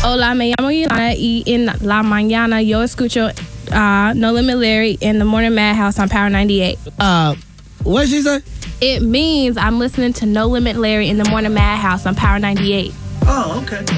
Hola, me llamo Yolanda y en la mañana yo escucho No Limit Larry in the Morning Madhouse on Power 98. What did she say? It means I'm listening to No Limit Larry in the Morning Madhouse on Power 98. Oh, okay.